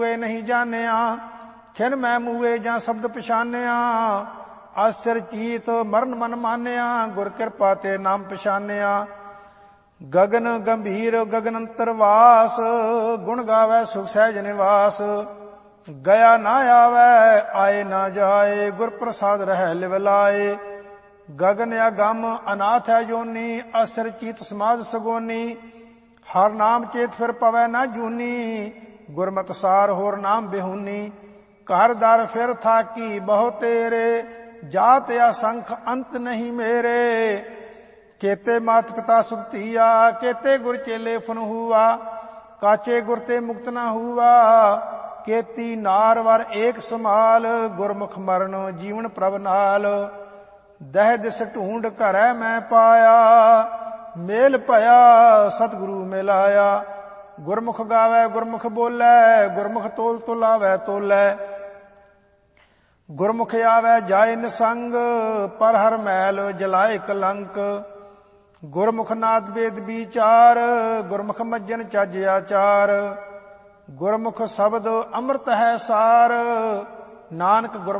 ਨਹੀਂ ਜਾਣਿਆ, ਖਿਨ ਮੈਂ ਮੂਏ ਜਾਂ ਸ਼ਬਦ ਪਛਾਨਿਆ। ਆਸਚਰ ਚੀਤ ਮਰਨ ਮਨ ਮਾਨਿਆ, ਗੁਰ ਕਿਰਪਾ ਤੇ ਨਾਮ ਪਛਾਨਿਆ। ਗਗਨ ਗੰਭੀਰ ਗਗਨ ਅੰਤਰ ਵਾਸ, ਗੁਣ ਗਾਵੈ ਸੁਖ ਸਹਿਜ ਨਿਵਾਸ। ਗਿਆ ਨਾ ਆਵੈ ਆਏ ਨਾ ਜਾਏ, ਗੁਰ ਪ੍ਰਸਾਦ ਰਹਿ ਲਿਵ ਲਾਏ। ਗਗਨ ਅਗੰਮ ਅਨਾਥ ਹੈ ਜੋਨੀ, ਅਸਰ ਚੀਤ ਸਮਾਜ ਸਗੋਨੀ। ਹਰ ਨਾਮ ਚੇਤ ਫਿਰ ਪਵੈ ਨਾ ਜੂਨੀ, ਗੁਰਮਤਿ ਸਾਰ ਹੋਰ ਨਾਮ ਬਿਹੂਨੀ। ਘਰ ਦਰ ਫਿਰ ਥਾਕੀ ਬਹੁ ਤੇਰੇ, ਜਾਤ ਅਸੰਖ ਅੰਤ ਨਹੀਂ ਮੇਰੇ। ਕੇਤੇ ਮਾਤ ਪਿਤਾ ਸੁਖ ਧੀਆ, ਕੇਤੇ ਗੁਰ ਚੇਲੇ ਫੁਨ ਹੂਆ। ਕਾਚੇ ਗੁਰ ਤੇ ਮੁਕਤ ਨਾ ਹੂਆ, ਕੇਤੀ ਨਾਰ ਵਰ ਏਕ ਸਮਾਲ। ਗੁਰਮੁਖ ਮਰਨ ਜੀਵਨ ਪ੍ਰਭ ਨਾਲ, ਦਹਿ ਦਿਸ ਢੂੰਡ ਘਰੈ ਮੈਂ ਪਾਇਆ। ਮੇਲ ਭਇਆ ਸਤਿਗੁਰੂ ਮਿਲਾਇਆ। ਗੁਰਮੁਖ ਗਾਵੈ ਗੁਰਮੁਖ ਬੋਲੇ, ਗੁਰਮੁਖ ਤੋਲ ਤੁਲਾਵੈ ਤੋਲੇ। ਗੁਰਮੁਖ ਆਵੈ ਜਾਏ ਨਿਸੰਗ, ਪਰ ਹਰ ਮੈਲ ਜਲਾਏ ਕਲੰਕ। ਗੁਰਮੁਖ ਨਾਦ ਵੇਦ ਵਿਚਾਰ, ਗੁਰਮੁਖ ਮੱਜਨ ਚੱਜ ਆਚਾਰ। ਗੁਰਮੁਖ ਸ਼ਬਦ ਅੰਮ੍ਰਿਤ ਹੈ ਸਾਰ, ਨਾਨਕ ਗੁਰ